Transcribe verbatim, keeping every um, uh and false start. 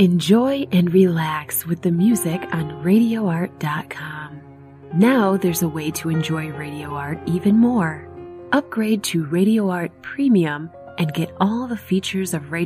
Enjoy and relax with the music on radio art dot com. Now there's a way to enjoy Radio Art even more. Upgrade to Radio Art Premium and get all the features of Radio